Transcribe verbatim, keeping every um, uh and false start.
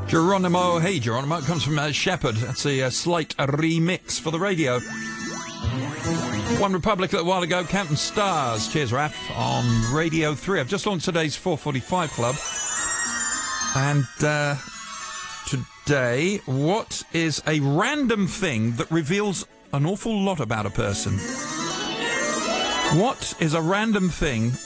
Geronimo, hey Geronimo, it comes from uh, Shepherd. That's a uh, Slate a remix for the radio. One Republic a little while ago, Counting Stars. Cheers, Raph, on Radio three. I've just launched today's four forty-five Club. And uh, today, what is a random thing that reveals an awful lot about a person? What is a random thing